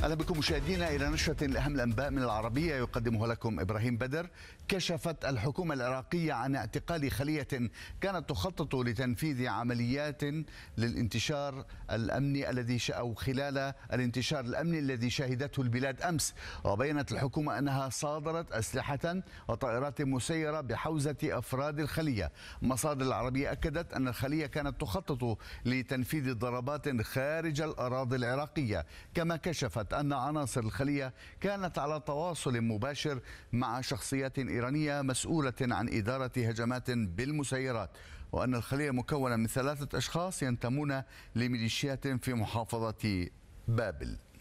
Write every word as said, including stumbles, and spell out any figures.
أهلا بكم مشاهدينا إلى نشرة لأهم الأنباء من العربية يقدمها لكم إبراهيم بدر. كشفت الحكومة العراقية عن اعتقال خلية كانت تخطط لتنفيذ عمليات للانتشار الأمني الذي أو خلال الانتشار الأمني الذي شهدته البلاد أمس. وبينت الحكومة أنها صادرت أسلحة وطائرات مسيرة بحوزة أفراد الخلية. مصادر العربية أكدت أن الخلية كانت تخطط لتنفيذ ضربات خارج الأراضي العراقية. كما كشفت أن عناصر الخلية كانت على تواصل مباشر مع شخصيات إيرانية مسؤولة عن إدارة هجمات بالمسيرات، وأن الخلية مكونة من ثلاثة أشخاص ينتمون لميليشيات في محافظة بابل.